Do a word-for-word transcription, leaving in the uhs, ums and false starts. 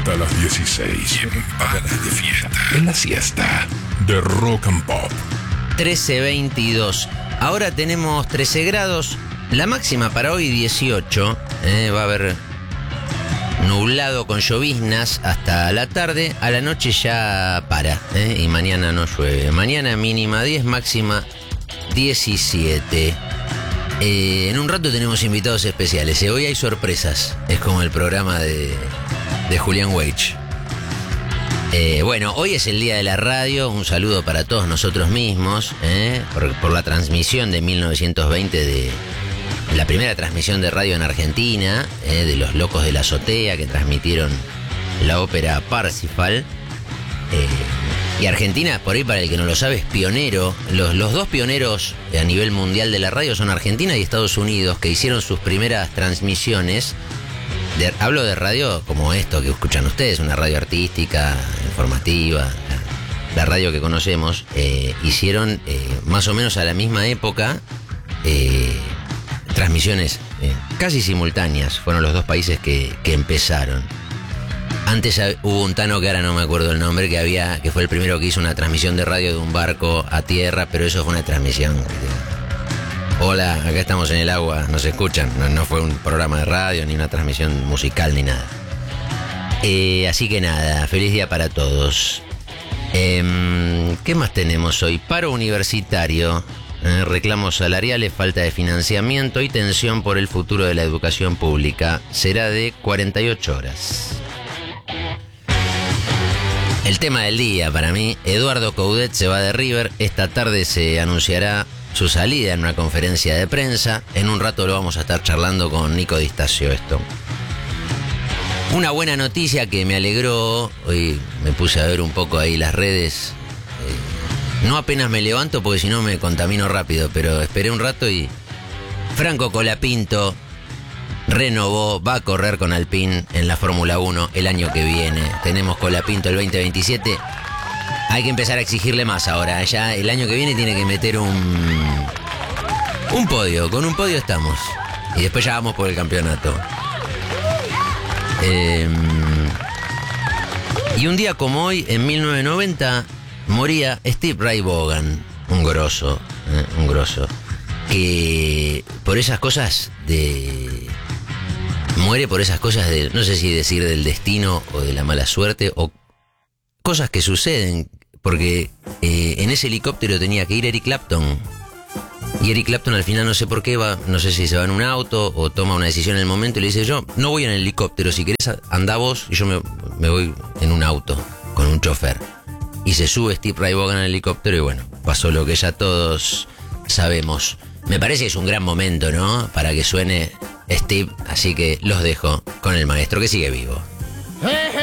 hasta las dieciséis. Tiempana de fiesta. En la siesta de Rock and Pop. trece veintidós. Ahora tenemos trece grados. La máxima para hoy dieciocho. Eh, va a haber nublado con lloviznas hasta la tarde. A la noche ya para. Eh, y mañana no llueve. Mañana mínima diez, máxima diecisiete. Eh, en un rato tenemos invitados especiales. Eh, hoy hay sorpresas. Es como el programa de, de Julián Weich. Eh, bueno, hoy es el día de la radio. Un saludo para todos nosotros mismos, eh, por, por la transmisión de mil novecientos veinte de la primera transmisión de radio en Argentina, eh, de los Locos de la Azotea, que transmitieron la ópera Parsifal. Eh, y Argentina, por ahí para el que no lo sabe, es pionero. Los, los dos pioneros a nivel mundial de la radio son Argentina y Estados Unidos, que hicieron sus primeras transmisiones. De, hablo de radio como esto que escuchan ustedes, una radio artística, informativa, la, la radio que conocemos. Eh, hicieron eh, más o menos a la misma época eh, transmisiones eh, casi simultáneas. Fueron los dos países que, que empezaron. Antes hubo un Tano que ahora no me acuerdo el nombre, que había que fue el primero que hizo una transmisión de radio de un barco a tierra, pero eso fue una transmisión. Hola, acá estamos en el agua, nos escuchan. No, no fue un programa de radio, ni una transmisión musical, ni nada. Eh, así que nada, feliz día para todos. Eh, ¿Qué más tenemos hoy? Paro universitario, eh, reclamos salariales, falta de financiamiento y tensión por el futuro de la educación pública. Será de cuarenta y ocho horas. El tema del día para mí, Eduardo Coudet se va de River. Esta tarde se anunciará su salida en una conferencia de prensa. En un rato lo vamos a estar charlando con Nico Di Stasio esto. Una buena noticia que me alegró. Hoy me puse a ver un poco ahí las redes. Eh, no apenas me levanto porque si no me contamino rápido, pero esperé un rato y Franco Colapinto renovó, va a correr con Alpine en la Fórmula uno el año que viene. Tenemos Colapinto el veinte veintisiete. Hay que empezar a exigirle más ahora. Ya el año que viene tiene que meter un un podio. Con un podio estamos. Y después ya vamos por el campeonato. Eh, y un día como hoy, en mil novecientos noventa, moría Steve Ray Vaughan. Un grosso. Eh, un grosso. Que por esas cosas de... Muere por esas cosas de... No sé si decir del destino o de la mala suerte o cosas que suceden. Porque eh, en ese helicóptero tenía que ir Eric Clapton. Y Eric Clapton al final no sé por qué va, no sé si se va en un auto o toma una decisión en el momento y le dice: yo no voy en el helicóptero, si querés andá vos y yo me, me voy en un auto con un chofer. Y se sube Steve Ray Vaughan al helicóptero y bueno, pasó lo que ya todos sabemos. Me parece que es un gran momento, ¿no? Para que suene Steve, así que los dejo con el maestro que sigue vivo.